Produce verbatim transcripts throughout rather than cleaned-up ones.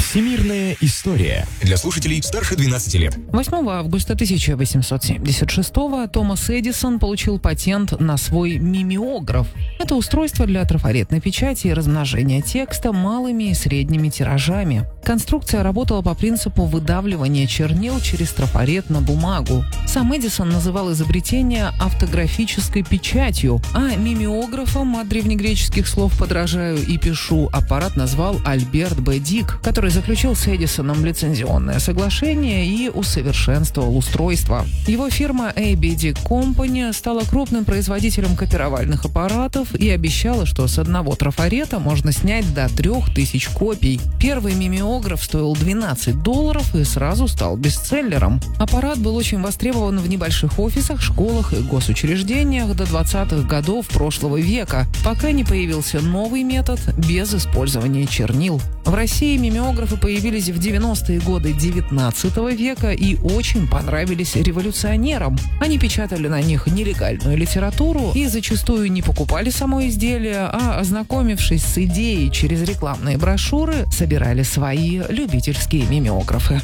Всемирная история. Для слушателей старше двенадцати лет. восьмого августа тысяча восемьсот семьдесят шестого Томас Эдисон получил патент на свой мимеограф. Это устройство для трафаретной печати и размножения текста малыми и средними тиражами. Конструкция работала по принципу выдавливания чернил через трафарет на бумагу. Сам Эдисон называл изобретение автографической печатью, а мимеографом, от древнегреческих слов «подражаю и пишу», аппарат назвал Альберт Б. Дик, который заключил с Эдисоном лицензионное соглашение и усовершенствовал устройство. Его фирма эй би Dick Company стала крупным производителем копировальных аппаратов и обещала, что с одного трафарета можно снять до трех тысяч копий. Первый мимеограф стоил двенадцать долларов и сразу стал бестселлером. Аппарат был очень востребован в небольших офисах, школах и госучреждениях до двадцатых годов прошлого века, пока не появился новый метод без использования чернил. В России мимеографы появились в девяностые годы девятнадцатого века и очень понравились революционерам. Они печатали на них нелегальную литературу и зачастую не покупали само изделие, а, ознакомившись с идеей через рекламные брошюры, собирали свои любительские мимеографы.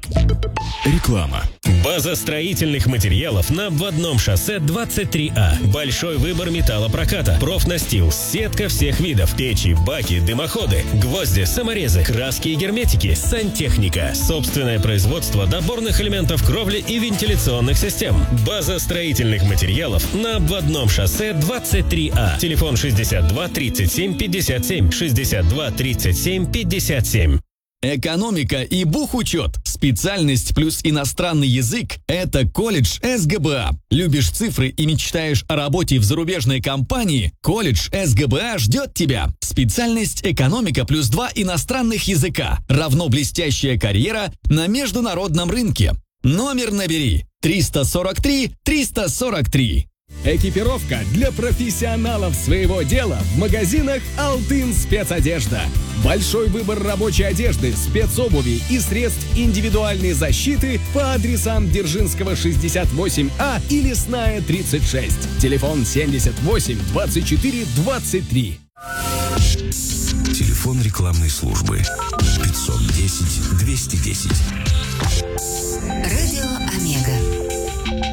Реклама. База строительных материалов на обводном шоссе двадцать три А. Большой выбор металлопроката, профнастил, сетка всех видов, печи, баки, дымоходы, гвозди, саморезы, краски и герметики, сантехника, собственное производство доборных элементов кровли и вентиляционных систем. База строительных материалов на обводном шоссе двадцать три А. Телефон шестьдесят два тридцать семь пятьдесят семь, шестьдесят два тридцать семь пятьдесят семь. Экономика и бухучет. Специальность плюс иностранный язык – это колледж эс гэ бэ а. Любишь цифры и мечтаешь о работе в зарубежной компании? Колледж эс гэ бэ а ждет тебя. Специальность экономика плюс два иностранных языка равно блестящая карьера на международном рынке. Номер набери триста сорок три триста сорок три. Экипировка для профессионалов своего дела в магазинах «Алтын Спецодежда». Большой выбор рабочей одежды, спецобуви и средств индивидуальной защиты по адресам Дзержинского шестьдесят восемь А и Лесная тридцать шесть. Телефон семьдесят восемь двадцать четыре двадцать три. Телефон рекламной службы пятьсот десять двести десять. Радио Омега.